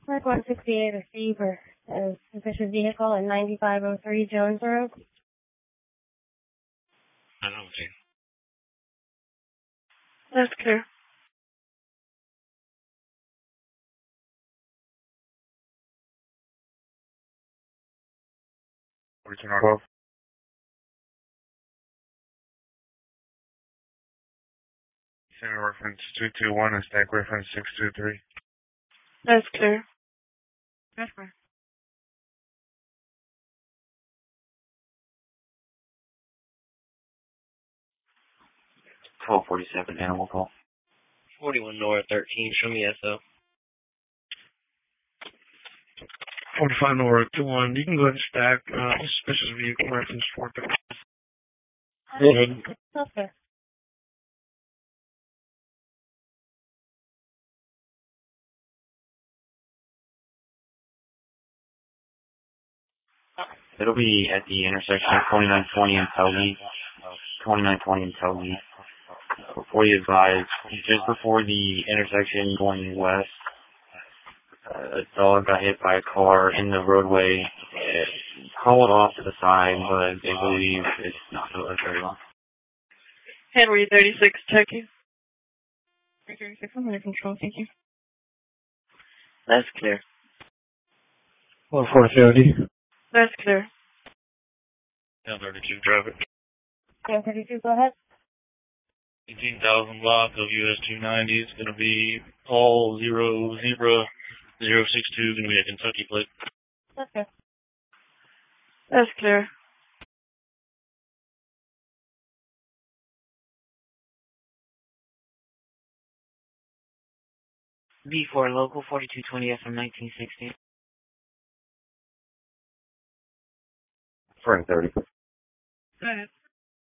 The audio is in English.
Flight 168 receiver says suspicious vehicle at 9503 Jones Road. I don't see. That's clear. 4212. Center reference 221 and stack reference 623. That's clear. That's clear. 1247 animal call. 41 North 13, show me SO. 45 North 21. You can go ahead and stack suspicious vehicle reference 430. Okay. It'll be at the intersection of 2920 and Pelley. 2920 and Pelley. Before you advise, just before the intersection going west, a dog got hit by a car in the roadway. Call it off to the side, but they believe it's not going to live very long. Henry 36, checking. 36, I'm under control, thank you. That's clear. 430. That's clear. 1032 traffic. 1032, go ahead. 18,000 block of US 290 is going to be all 00062, going to be a Kentucky plate. Okay. That's clear. B4 local 4220 FM 1960. 430. Go ahead.